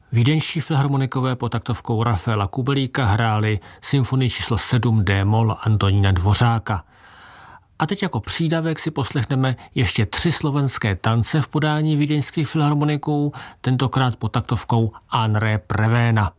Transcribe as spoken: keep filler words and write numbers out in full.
Vídeňští filharmonikové pod taktovkou Rafaela Kubelíka hráli symfonii číslo sedm D-moll Antonína Dvořáka. A teď jako přídavek si poslechneme ještě tři slovenské tance v podání vídeňských filharmoniků, tentokrát pod taktovkou André Prevéna.